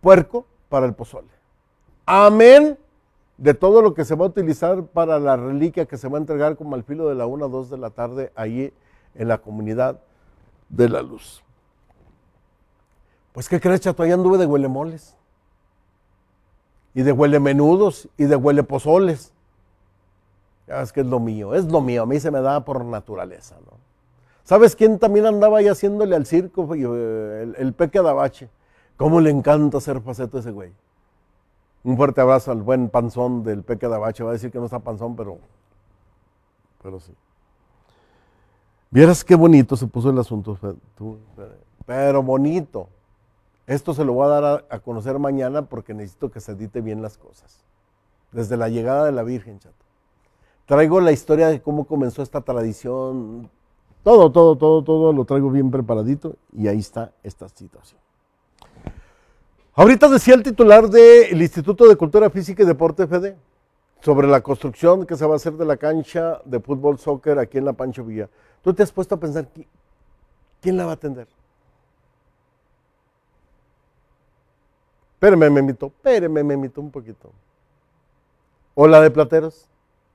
puerco para el pozole. Amén de todo lo que se va a utilizar para la reliquia que se va a entregar como al filo de la 1 o 2 de la tarde ahí en la comunidad de la Luz. Pues, ¿qué crees, chato? Allá anduve de huelemoles, y de huelemenudos, y de huelepozoles. Ya es que es lo mío, a mí se me da por naturaleza, ¿no? ¿Sabes quién también andaba ahí haciéndole al circo? El Peque Adabache. ¿Cómo le encanta hacer faceto a ese güey? Un fuerte abrazo al buen panzón del Peque Adabache. Va a decir que no está panzón, pero sí. Vieras qué bonito se puso el asunto, pero bonito. Esto se lo voy a dar a conocer mañana porque necesito que se edite bien las cosas. Desde la llegada de la Virgen, chato. Traigo la historia de cómo comenzó esta tradición. Todo lo traigo bien preparadito y ahí está esta situación. Ahorita decía el titular del Instituto de Cultura Física y Deporte FD sobre la construcción que se va a hacer de la cancha de fútbol soccer aquí en la Pancho Villa. ¿Tú te has puesto a pensar quién la va a atender? Espérame, Memito, un poquito. ¿O la de Plateros?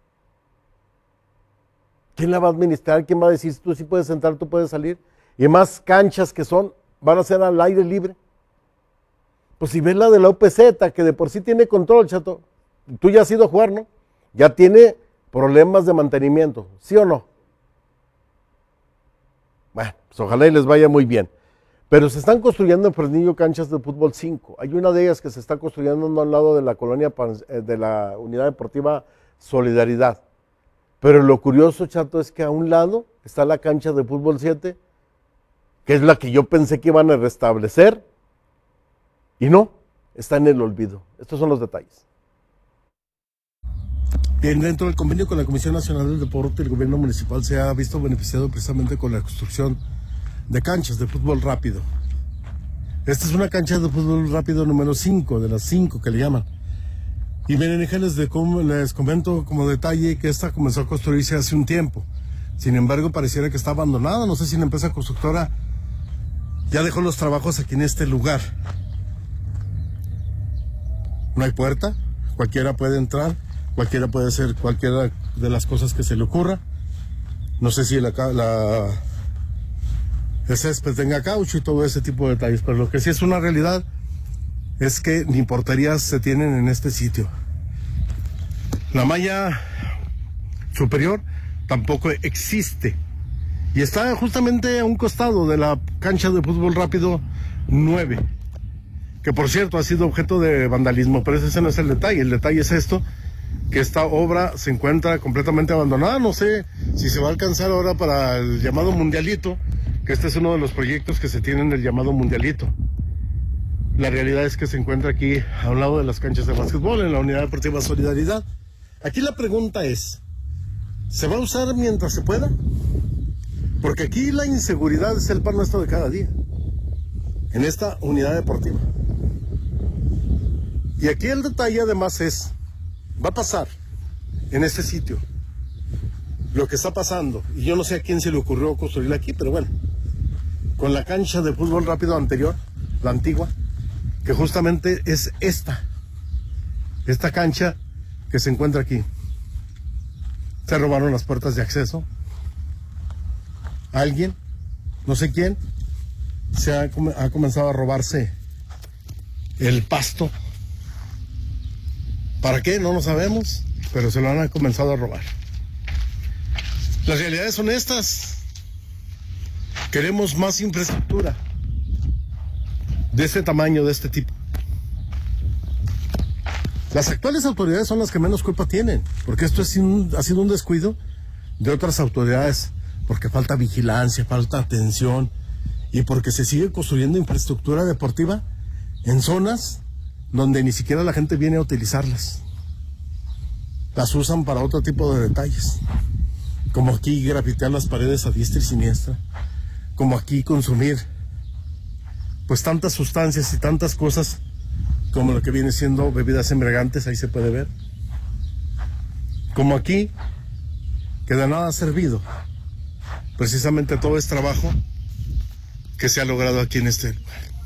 ¿Quién la va a administrar? ¿Quién va a decir, tú sí puedes entrar, tú puedes salir? Y más canchas que van a ser al aire libre. Pues si ves la de la UPZ, que de por sí tiene control, chato. Tú ya has ido a jugar, ¿no? Ya tiene problemas de mantenimiento, ¿sí o no? Bueno, pues ojalá y les vaya muy bien. Pero se están construyendo en Fresnillo canchas de fútbol 5. Hay una de ellas que se está construyendo a un lado de la colonia de la Unidad Deportiva Solidaridad. Pero lo curioso, chato, es que a un lado está la cancha de fútbol 7, que es la que yo pensé que iban a restablecer, y no, está en el olvido. Estos son los detalles. Bien, dentro del convenio con la Comisión Nacional del Deporte, el gobierno municipal se ha visto beneficiado precisamente con la construcción de canchas de fútbol rápido. Esta es una cancha de fútbol rápido número 5, de las 5 que le llaman. Y miren, les comento como detalle que esta comenzó a construirse hace un tiempo. Sin embargo, pareciera que está abandonada. No sé si la empresa constructora ya dejó los trabajos aquí en este lugar. No hay puerta, cualquiera puede entrar, cualquiera puede hacer cualquiera de las cosas que se le ocurra. No sé si el césped tenga caucho y todo ese tipo de detalles, pero lo que sí es una realidad es que ni porterías se tienen en este sitio. La malla superior tampoco existe y está justamente a un costado de la cancha de fútbol rápido 9, que por cierto ha sido objeto de vandalismo, pero ese no es el detalle es esto, que esta obra se encuentra completamente abandonada. No sé si se va a alcanzar ahora para el llamado Mundialito, que este es uno de los proyectos que se tienen del llamado Mundialito. La realidad es que se encuentra aquí a un lado de las canchas de básquetbol en la Unidad Deportiva Solidaridad. Aquí la pregunta es, ¿se va a usar mientras se pueda? Porque aquí la inseguridad es el pan nuestro de cada día, en esta unidad deportiva. Y aquí el detalle además es, va a pasar en este sitio lo que está pasando, y yo no sé a quién se le ocurrió construirla aquí, pero bueno, con la cancha de fútbol rápido anterior, la antigua, que justamente es esta cancha que se encuentra aquí. Se robaron las puertas de acceso. Alguien, no sé quién, ha comenzado a robarse el pasto. ¿Para qué? No lo sabemos, pero se lo han comenzado a robar. Las realidades son estas. Queremos más infraestructura de este tamaño, de este tipo. Las actuales autoridades son las que menos culpa tienen, porque esto ha sido un descuido de otras autoridades, porque falta vigilancia, falta atención, y porque se sigue construyendo infraestructura deportiva en zonas donde ni siquiera la gente viene a utilizarlas. Las usan para otro tipo de detalles, como aquí grafitear las paredes a diestra y siniestra, como aquí consumir pues tantas sustancias y tantas cosas como lo que viene siendo bebidas embriagantes, ahí se puede ver, como aquí, que de nada ha servido precisamente todo este trabajo que se ha logrado aquí en este lugar.